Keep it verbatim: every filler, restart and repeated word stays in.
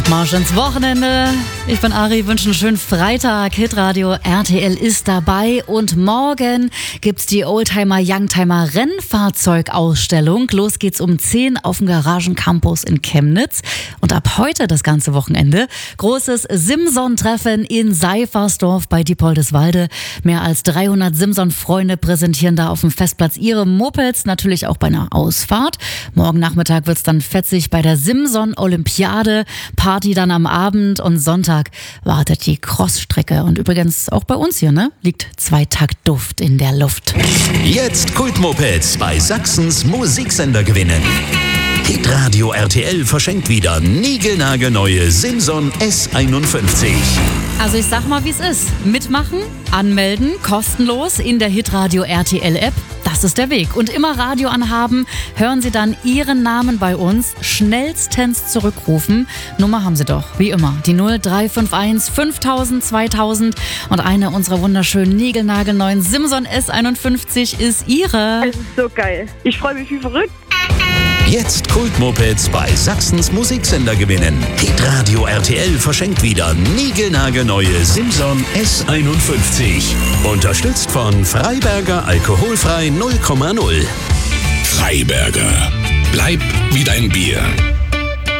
Marsch ins Wochenende. Ich bin Ari, wünsche einen schönen Freitag. Hitradio R T L ist dabei und morgen gibt's die Oldtimer Youngtimer Rennfahrzeugausstellung. Los geht's um zehn auf dem Garagencampus in Chemnitz. Und ab heute das ganze Wochenende großes Simson-Treffen in Seifersdorf bei Diepoldeswalde. Mehr als dreihundert Simson-Freunde präsentieren da auf dem Festplatz ihre Mopeds, natürlich auch bei einer Ausfahrt. Morgen Nachmittag wird's dann fetzig bei der Simson-Olympiade. Party dann am Abend und Sonntag wartet die Crossstrecke. Und übrigens auch bei uns hier, ne? Liegt Zweitaktduft in der Luft. Jetzt Kultmopeds bei Sachsens Musiksender gewinnen. Hitradio R T L verschenkt wieder niegelnagelneue Simson S einundfünfzig. Also ich sag mal, wie es ist. Mitmachen, anmelden, kostenlos in der Hitradio R T L App. Das ist der Weg. Und immer Radio anhaben, hören Sie dann Ihren Namen bei uns, schnellstens zurückrufen. Nummer haben Sie doch, wie immer, die null drei fünf eins fünftausend zweitausend. Und eine unserer wunderschönen niegelnagelneuen Simson S einundfünfzig ist Ihre. Es ist so geil. Ich freue mich wie verrückt. Jetzt Kultmopeds bei Sachsens Musiksender gewinnen. Hitradio R T L verschenkt wieder niegelnagelneue Simson S einundfünfzig. Unterstützt von Freiberger Alkoholfrei null Komma null. Freiberger. Bleib wie dein Bier.